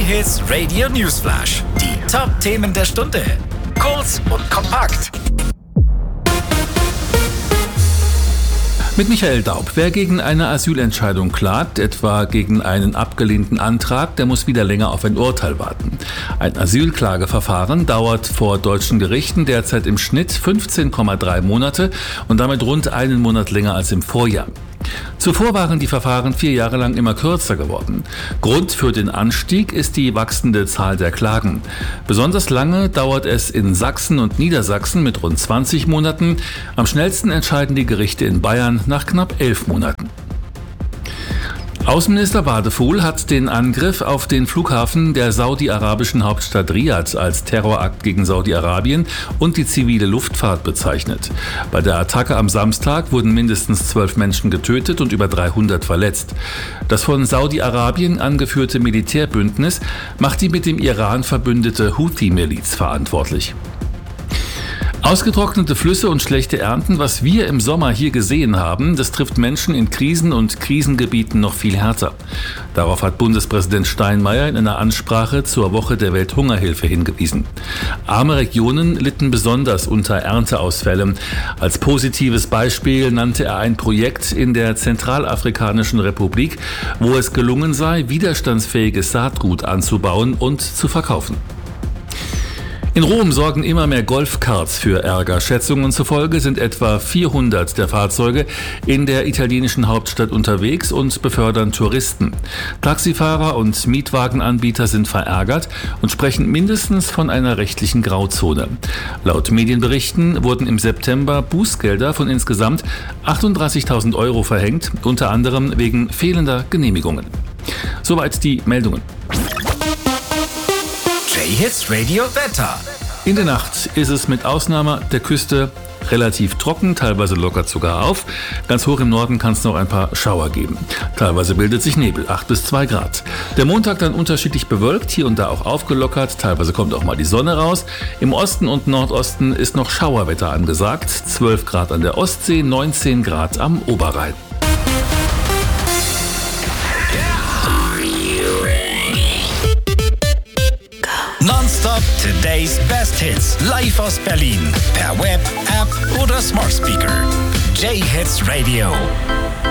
J-Hits Radio Newsflash. Die Top-Themen der Stunde. Kurz und kompakt. Mit Michael Daub. Wer gegen eine Asylentscheidung klagt, etwa gegen einen abgelehnten Antrag, der muss wieder länger auf ein Urteil warten. Ein Asylklageverfahren dauert vor deutschen Gerichten derzeit im Schnitt 15,3 Monate und damit rund einen Monat länger als im Vorjahr. Zuvor waren die Verfahren 4 Jahre lang immer kürzer geworden. Grund für den Anstieg ist die wachsende Zahl der Klagen. Besonders lange dauert es in Sachsen und Niedersachsen mit rund 20 Monaten. Am schnellsten entscheiden die Gerichte in Bayern nach knapp 11 Monaten. Außenminister Wadefuhl hat den Angriff auf den Flughafen der saudi-arabischen Hauptstadt Riad als Terrorakt gegen Saudi-Arabien und die zivile Luftfahrt bezeichnet. Bei der Attacke am Samstag wurden mindestens 12 Menschen getötet und über 300 verletzt. Das von Saudi-Arabien angeführte Militärbündnis macht die mit dem Iran verbündete Houthi-Miliz verantwortlich. Ausgetrocknete Flüsse und schlechte Ernten, was wir im Sommer hier gesehen haben, das trifft Menschen in Krisen- und Krisengebieten noch viel härter. Darauf hat Bundespräsident Steinmeier in einer Ansprache zur Woche der Welthungerhilfe hingewiesen. Arme Regionen litten besonders unter Ernteausfällen. Als positives Beispiel nannte er ein Projekt in der Zentralafrikanischen Republik, wo es gelungen sei, widerstandsfähiges Saatgut anzubauen und zu verkaufen. In Rom sorgen immer mehr Golfkarts für Ärger. Schätzungen zufolge sind etwa 400 der Fahrzeuge in der italienischen Hauptstadt unterwegs und befördern Touristen. Taxifahrer und Mietwagenanbieter sind verärgert und sprechen mindestens von einer rechtlichen Grauzone. Laut Medienberichten wurden im September Bußgelder von insgesamt 38.000 € verhängt, unter anderem wegen fehlender Genehmigungen. Soweit die Meldungen. J-Hits Radio Wetter. In der Nacht ist es mit Ausnahme der Küste relativ trocken, teilweise lockert sogar auf. Ganz hoch im Norden kann es noch ein paar Schauer geben. Teilweise bildet sich Nebel, 8 bis 2 Grad. Der Montag dann unterschiedlich bewölkt, hier und da auch aufgelockert. Teilweise kommt auch mal die Sonne raus. Im Osten und Nordosten ist noch Schauerwetter angesagt. 12 Grad an der Ostsee, 19 Grad am Oberrhein. Nonstop Today's Best Hits. Live aus Berlin. Per Web, App oder Smart Speaker. J-Hits Radio.